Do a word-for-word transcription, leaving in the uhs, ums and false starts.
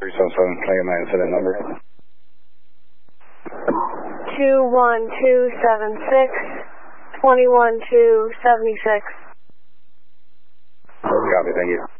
three seven seven, can I get my incident number? two one two seven six, two one two seven six. Copy, thank you.